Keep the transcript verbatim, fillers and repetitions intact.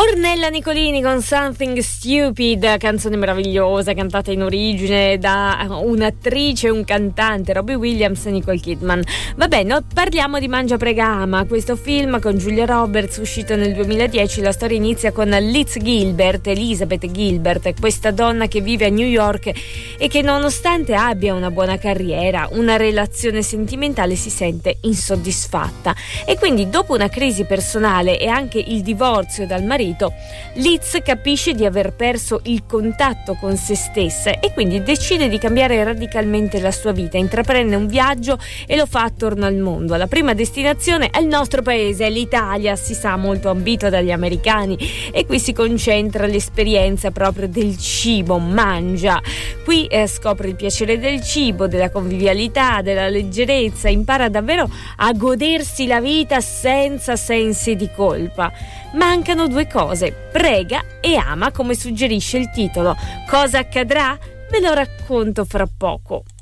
Ornella Nicolini con Something Stupid, canzone meravigliosa cantata in origine da un'attrice e un cantante, Robbie Williams e Nicole Kidman. Vabbè, no, parliamo di Mangia Prega Ama, questo film con Julia Roberts uscito nel duemiladieci. La storia inizia con Liz Gilbert, Elizabeth Gilbert, questa donna che vive a New York e che nonostante abbia una buona carriera, una relazione sentimentale, si sente insoddisfatta e quindi dopo una crisi personale e anche il divorzio dal marito, Liz capisce di aver perso il contatto con se stessa e quindi decide di cambiare radicalmente la sua vita. Intraprende un viaggio e lo fa attorno al mondo. La prima destinazione è il nostro paese, è l'Italia, si sa, molto ambito dagli americani, e qui si concentra l'esperienza proprio del cibo. Mangia, qui eh, scopre il piacere del cibo, della convivialità, della leggerezza, impara davvero a godersi la vita senza sensi di colpa. Mancano due cose: prega e ama, come suggerisce il titolo. Cosa accadrà? Ve lo racconto fra poco.